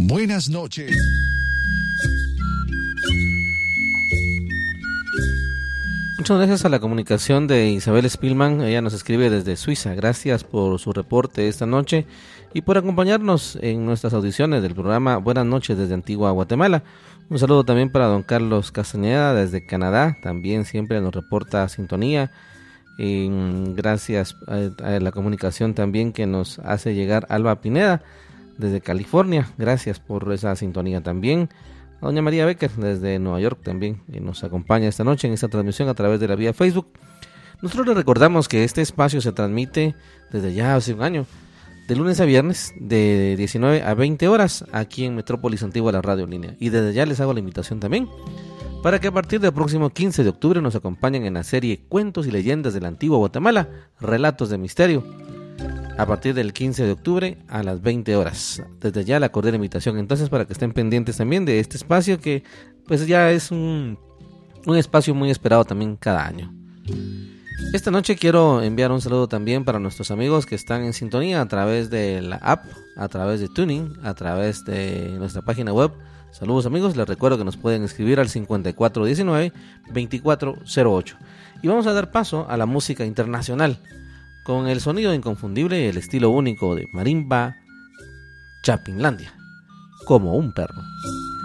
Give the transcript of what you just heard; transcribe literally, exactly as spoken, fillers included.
Buenas noches. Muchas gracias a la comunicación de Isabel Spielman. Ella nos escribe desde Suiza. Gracias por su reporte esta noche y por acompañarnos en nuestras audiciones del programa Buenas noches desde Antigua Guatemala. Un saludo también para don Carlos Castañeda desde Canadá. También siempre nos reporta sintonía. Y gracias a, a la comunicación también que nos hace llegar Alba Pineda desde California. Gracias por esa sintonía también. A doña María Becker desde Nueva York también eh, nos acompaña esta noche en esta transmisión a través de la vía Facebook. Nosotros les recordamos que este espacio se transmite desde ya hace un año, de lunes a viernes, de diecinueve a veinte horas, aquí en Metrópolis Antigua, la radio en línea. Y desde ya les hago la invitación también para que a partir del próximo quince de octubre nos acompañen en la serie Cuentos y Leyendas de la Antigua Guatemala, Relatos de Misterio, a partir del quince de octubre a las veinte horas. Desde ya la cordial invitación entonces para que estén pendientes también de este espacio que pues ya es un, un espacio muy esperado también cada año. Esta noche quiero enviar un saludo también para nuestros amigos que están en sintonía a través de la app, a través de Tuning, a través de nuestra página web. Saludos amigos, les recuerdo que nos pueden escribir al cincuenta y cuatro diecinueve veinticuatro cero ocho. Y vamos a dar paso a la música internacional con el sonido inconfundible y el estilo único de Marimba Chapinlandia, como un perro.